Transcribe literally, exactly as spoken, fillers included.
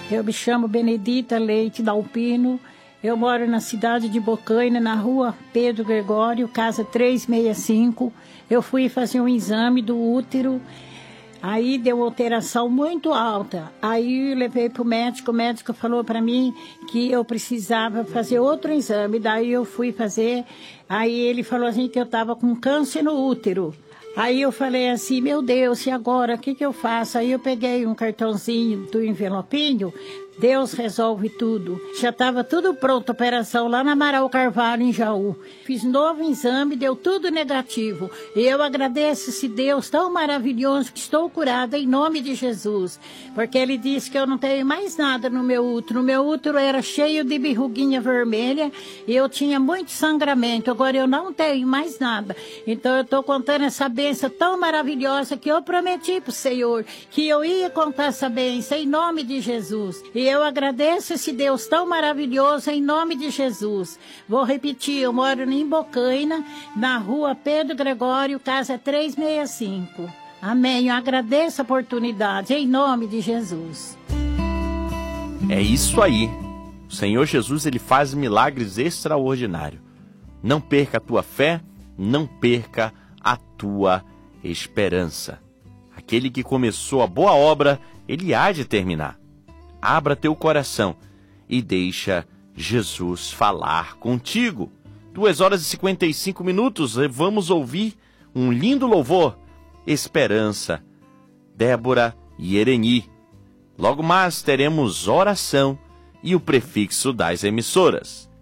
Eu me chamo Benedita Leite Dalpino. Eu moro na cidade de Bocaina, na rua Pedro Gregório, casa trezentos e sessenta e cinco. Eu fui fazer um exame do útero, aí deu alteração muito alta. Aí eu levei para o médico, o médico falou para mim que eu precisava fazer outro exame. Daí eu fui fazer, aí ele falou assim que eu estava com câncer no útero. Aí eu falei assim, meu Deus, e agora, o que que eu faço? Aí eu peguei um cartãozinho do envelopinho, Deus resolve tudo. Já estava tudo pronto, a operação lá na Amaral Carvalho, em Jaú. Fiz novo exame, deu tudo negativo. E eu agradeço esse Deus tão maravilhoso que estou curada em nome de Jesus. Porque ele disse que eu não tenho mais nada no meu útero. O meu útero era cheio de verruguinha vermelha e eu tinha muito sangramento. Agora eu não tenho mais nada. Então eu estou contando essa bênção tão maravilhosa que eu prometi para o Senhor que eu ia contar essa bênção em nome de Jesus. E eu agradeço esse Deus tão maravilhoso em nome de Jesus. Vou repetir, eu moro em Bocaina, na rua Pedro Gregório, casa trezentos e sessenta e cinco. Amém. Eu agradeço a oportunidade em nome de Jesus. É isso aí. O Senhor Jesus, ele faz milagres extraordinários. Não perca a tua fé, não perca a tua esperança. Aquele que começou a boa obra, ele há de terminar. Abra teu coração e deixa Jesus falar contigo. Duas horas e cinquenta e cinco minutos, vamos ouvir um lindo louvor. Esperança, Débora e Ereni. Logo mais teremos oração e o prefixo das emissoras.